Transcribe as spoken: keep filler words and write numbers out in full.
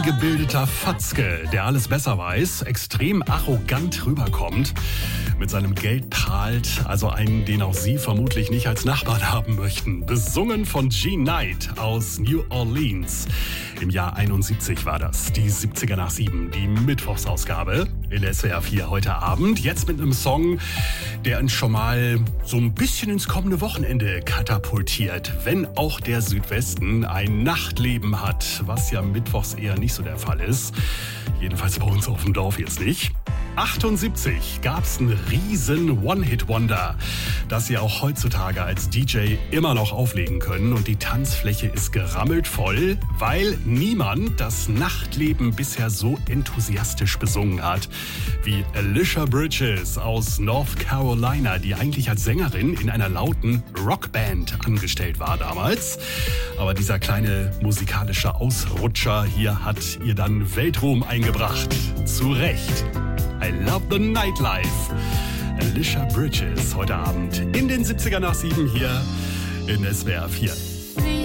Gebildeter Fatzke, der alles besser weiß, extrem arrogant rüberkommt, mit seinem Geld prahlt, also einen, den auch Sie vermutlich nicht als Nachbarn haben möchten. Besungen von Jean Knight aus New Orleans. Im Jahr einundsiebzig war das, die siebziger nach sieben, die Mittwochsausgabe in S W R vier heute Abend. Jetzt mit einem Song, der uns schon mal so ein bisschen ins kommende Wochenende katapultiert. Wenn auch der Südwesten ein Nachtleben hat, was ja mittwochs eher nicht so der Fall ist. Jedenfalls bei uns auf dem Dorf jetzt nicht. achtundsiebzig gab es einen riesen One-Hit-Wonder, das Sie auch heutzutage als D J immer noch auflegen können. Und die Tanzfläche ist gerammelt voll, weil niemand das Nachtleben bisher so enthusiastisch besungen hat wie Alicia Bridges aus North Carolina, die eigentlich als Sängerin in einer lauten Rockband angestellt war damals. Aber dieser kleine musikalische Ausrutscher hier hat ihr dann Weltruhm eingebracht. Zu Recht. I love the nightlife. Alicia Bridges heute Abend in den siebziger nach sieben hier in S W R vier.